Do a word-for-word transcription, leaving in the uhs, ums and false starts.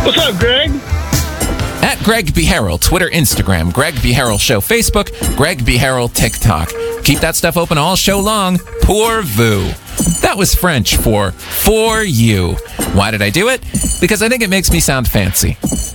What's up, Greg? At Greg B. Harrell, Twitter, Instagram, Greg B. Harrell Show, Facebook, Greg B. Harrell, TikTok. Keep that stuff open all show long. Pour vous. That was French for for you. Why did I do it? Because I think it makes me sound fancy.